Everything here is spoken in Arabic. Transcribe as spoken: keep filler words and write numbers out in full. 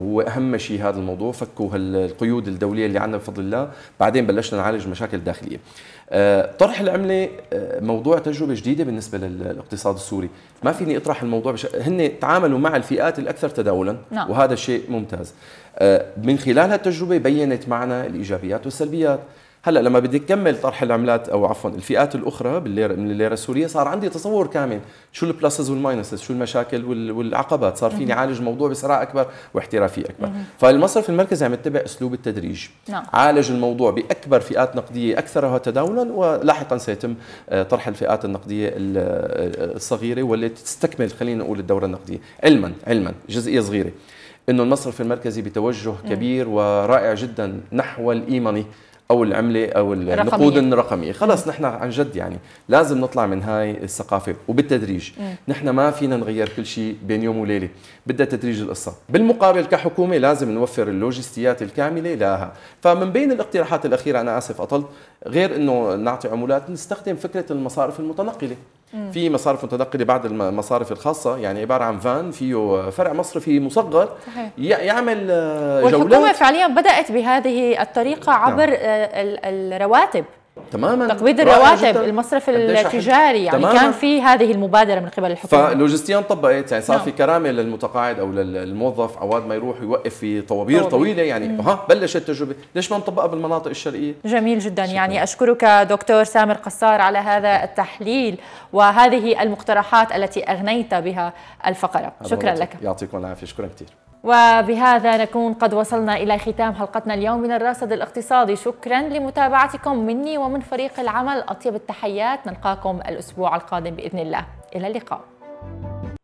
هو اهم شيء هذا الموضوع، فكوا القيود الدوليه اللي عندنا بفضل الله، بعدين بلشنا نعالج مشاكل داخليه. طرح العمله موضوع تجربه جديده بالنسبه للاقتصاد السوري، ما فيني اطرح الموضوع بش... هن تعاملوا مع الفئات الاكثر تداولا، نعم. وهذا شيء ممتاز. من خلال هالتجربه بينت معنا الايجابيات والسلبيات. هلا لما بدي اكمل طرح العملات او عفوا الفئات الاخرى بالليره من الليره السوريه، صار عندي تصور كامل شو البلسز والماينسز، شو المشاكل والعقبات، صار فيني اعالج الموضوع بسرعه اكبر واحترافيه اكبر. فالمصرف المركزي عم يتبع اسلوب التدريج، نعم. عالج الموضوع باكبر فئات نقديه اكثرها تداولا، ولاحقا سيتم طرح الفئات النقديه الصغيره والتي تستكمل خلينا نقول الدوره النقديه. علما علما جزئيه صغيره انه المصرف المركزي بتوجه كبير ورائع جدا نحو الايماني او العمله او النقود الرقميه. خلص نحن عن جد يعني لازم نطلع من هاي الثقافه وبالتدريج. مم. نحن ما فينا نغير كل شيء بين يوم وليله، بدها تدريج القصه. بالمقابل كحكومه لازم نوفر اللوجستيات الكامله لها. فمن بين الاقتراحات الاخيره، انا اسف اطلت، غير انه نعطي عمولات، نستخدم فكره المصارف المتنقله. مم. في مصارف متنقله بعد المصارف الخاصه، يعني عباره عن فان فيه فرع مصرفي مصغر، صحيح. يعمل جولات. والحكومه فعليا بدات بهذه الطريقه عبر نعم. الرواتب، تماما تقبيض الرواتب، المصرف التجاري، يعني تماماً. كان في هذه المبادره من قبل الحكومه، فلوجستيا طبقت، يعني صار نعم. في كرامه للمتقاعد او للموظف عواد ما يروح يوقف في طوابير طويله، يعني مم. ها بلشت التجربه، ليش ما نطبقها بالمناطق الشرقيه؟ جميل جدا. شكرا. يعني اشكرك دكتور سامر قصار على هذا التحليل وهذه المقترحات التي اغنيت بها الفقره. شكرا لك. يعطيكم العافيه، شكرا كثير. وبهذا نكون قد وصلنا إلى ختام حلقتنا اليوم من الراصد الاقتصادي. شكرا لمتابعتكم مني ومن فريق العمل، أطيب التحيات، نلقاكم الأسبوع القادم بإذن الله، إلى اللقاء.